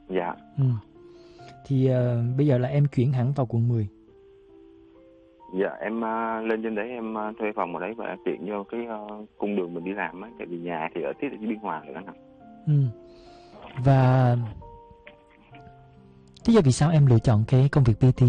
Dạ. Ừ. Thì bây giờ là em chuyển hẳn vào quận 10. Dạ em lên trên đấy em thuê phòng ở đấy và tiện vô cái cung đường mình đi làm á, tại vì nhà thì ở tiếp ở Biên Hòa rồi anh ạ. Ừ. Và lý do vì sao em lựa chọn cái công việc PT?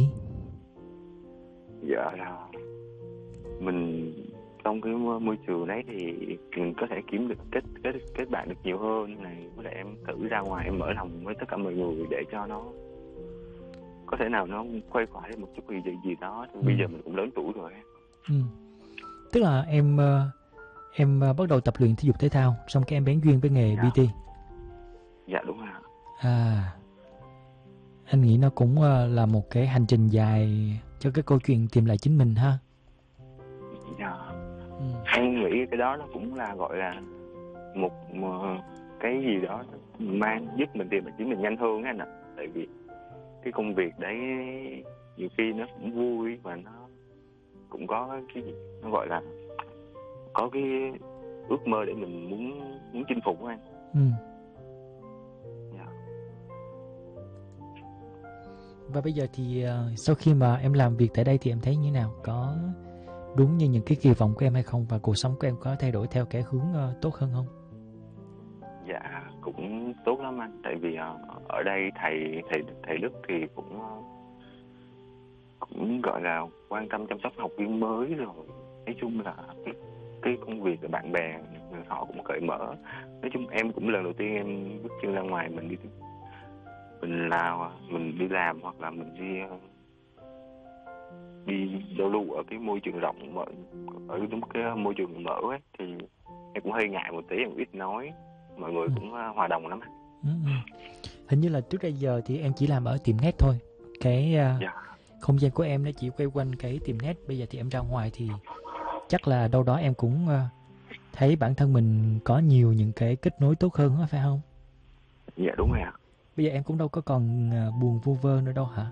Dạ là mình trong cái môi trường đấy thì mình có thể kiếm được kết bạn được nhiều hơn này, với lại em thử ra ngoài em mở lòng với tất cả mọi người để cho nó có thể nào nó khuây khỏa lên một chút gì đó. Bây giờ mình cũng lớn tuổi rồi. Ừ. Tức là em bắt đầu tập luyện thể dục thể thao, xong cái em bén duyên với nghề PT. Dạ đúng rồi. Anh nghĩ nó cũng là một cái hành trình dài cho cái câu chuyện tìm lại chính mình ha. Dạ. Em nghĩ cái đó nó cũng là gọi là một cái gì đó mang giúp mình tìm lại chính mình nhanh hơn á anh ạ. Tại vì cái công việc đấy nhiều khi nó cũng vui và nó cũng có cái gì nó gọi là có cái ước mơ để mình muốn chinh phục anh. Yeah. Và bây giờ thì sau khi mà em làm việc tại đây thì em thấy như thế nào? Có đúng như những cái kỳ vọng của em hay không? Và cuộc sống của em có thay đổi theo cái hướng tốt hơn không? Dạ cũng tốt lắm anh. Tại vì ở đây thầy Đức thì cũng gọi là quan tâm chăm sóc học viên mới rồi. Nói chung là cái công việc của bạn bè họ cũng cởi mở. Nói chung em cũng lần đầu tiên em bước chân ra ngoài mình đi làm hoặc là mình đi giao lưu ở cái môi trường rộng mở, ở đúng cái môi trường mở ấy, thì em cũng hơi ngại một tí, em ít nói, mọi người cũng hòa đồng lắm. Hình như là trước đây giờ thì em chỉ làm ở tiệm net thôi, cái không gian của em nó chỉ quay quanh cái tiệm net. Bây giờ thì em ra ngoài thì chắc là đâu đó em cũng thấy bản thân mình có nhiều những cái kết nối tốt hơn đó, phải không? Dạ đúng rồi ạ. Bây giờ em cũng đâu có còn buồn vu vơ nữa đâu hả?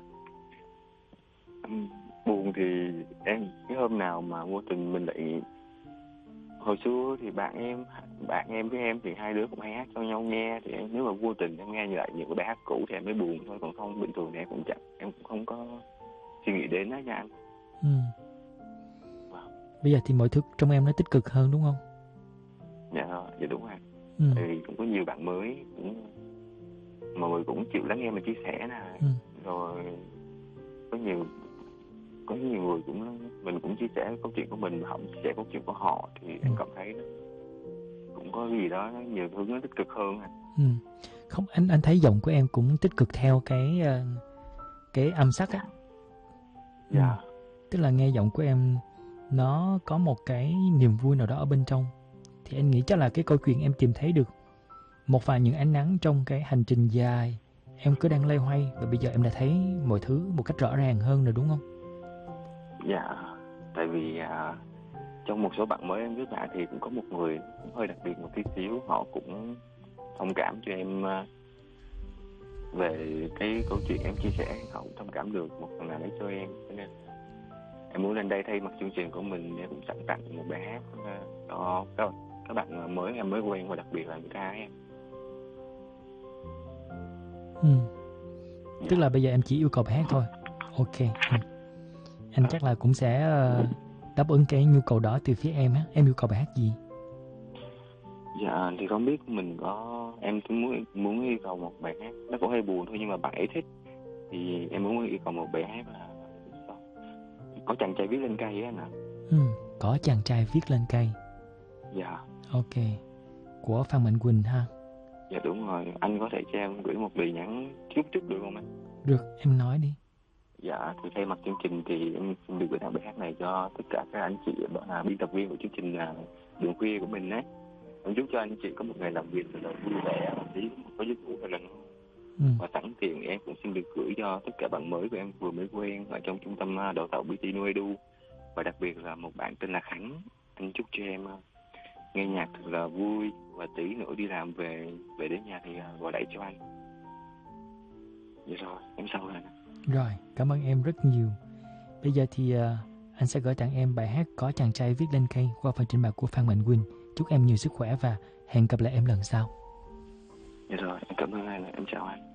Buồn thì em cái hôm nào mà vô tình mình lại, hồi xưa thì bạn em với em thì hai đứa cũng hay hát cho nhau nghe, thì nếu mà vô tình em nghe lại những cái bài hát cũ thì em mới buồn thôi, còn không bình thường thì em cũng không có suy nghĩ đến đó nha anh. Bây giờ thì mọi thứ trong em nó tích cực hơn đúng không? Dạ đúng rồi. Tại vì cũng có nhiều bạn mới, mọi người cũng chịu lắng nghe mình chia sẻ nè, rồi có nhiều người mình cũng chia sẻ câu chuyện của mình, họ chia sẻ câu chuyện của họ, thì em cảm thấy nó cũng có gì đó nhiều thứ nó tích cực hơn. Không, anh thấy giọng của em cũng tích cực theo cái âm sắc á. Tức là nghe giọng của em nó có một cái niềm vui nào đó ở bên trong, thì anh nghĩ chắc là cái câu chuyện em tìm thấy được một vài những ánh nắng trong cái hành trình dài em cứ đang loay hoay, và bây giờ em đã thấy mọi thứ một cách rõ ràng hơn rồi đúng không? Dạ, tại vì trong một số bạn mới em biết lại thì cũng có một người cũng hơi đặc biệt một tí xíu, họ cũng thông cảm cho em về cái câu chuyện em chia sẻ, họ cũng thông cảm được một phần nào đấy cho em, cho nên em muốn lên đây thay mặt chương trình của mình em cũng sẵn tặng một bài hát cho các bạn mới em mới quen, và đặc biệt là những cái em. Tức là bây giờ em chỉ yêu cầu bài hát thôi. Ok. Anh chắc là cũng sẽ đáp ứng cái nhu cầu đó từ phía em á. Em yêu cầu bài hát gì? Dạ thì không biết mình em cũng muốn yêu cầu một bài hát nó cũng hơi buồn thôi, nhưng mà bạn ấy thích thì em muốn yêu cầu một bài hát là Có Chàng Trai Viết Lên Cây á nè. Có Chàng Trai Viết Lên Cây. Dạ. Ok. Của Phan Mạnh Quỳnh ha. Dạ đúng rồi. Anh có thể cho em gửi một lời nhắn chút được không anh? Được, em nói đi. Dạ, thì thay mặt chương trình thì em xin được gửi tặng bài hát này cho tất cả các anh chị biên tập viên của chương trình là Đường Khuya của mình đấy. Em chúc cho anh chị có một ngày làm việc thật là vui vẻ, có giấc ngủ thật là ngon. Và sẵn tiện em cũng xin được gửi cho tất cả bạn mới của em vừa mới quen ở trong trung tâm đào tạo PT Nuedu, và đặc biệt là một bạn tên là Khánh. Anh chúc cho em nghe nhạc thật là vui, và tí nữa đi làm về đến nhà thì gọi lại cho anh. Vậy rồi, em sau rồi. Rồi, cảm ơn em rất nhiều. Bây giờ thì anh sẽ gửi tặng em bài hát Có Chàng Trai Viết Lên Cây qua phần trình bày của Phan Mạnh Quỳnh. Chúc em nhiều sức khỏe và hẹn gặp lại em lần sau. Dạ rồi, em cảm ơn anh, em chào anh.